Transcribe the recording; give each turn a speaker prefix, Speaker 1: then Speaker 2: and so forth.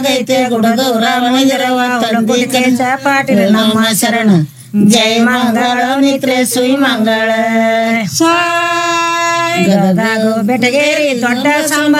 Speaker 1: ಗೈತೆ ಗುಡದು ರಾಮನಿರವ ತಂದೆ
Speaker 2: ಪಾಟೀಲ್
Speaker 1: ನಮ್ಮ ಶರಣ ಜೈ ಮಂಗಳ ಮಿತ್ರೆ ಸುಯ್ ಮಂಗಳ
Speaker 2: ಗದಗ ಬೆಟಗೇರಿ ದೊಡ್ಡ ಸಂಬ